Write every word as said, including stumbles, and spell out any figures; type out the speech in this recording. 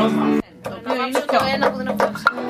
No mam. No mam, że to ja na pewno